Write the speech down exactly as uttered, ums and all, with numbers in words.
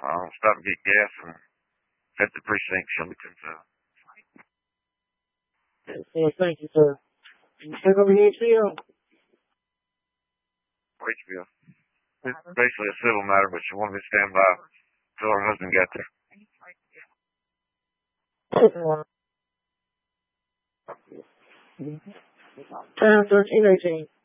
I'll stop and get gas and at the precinct. Show me ten thousand. Yes, thank you, sir. You check over the H B O? H B O. It's basically a civil matter, but she wanted me to stand by until her husband got there. ten, thirteen, eighteen.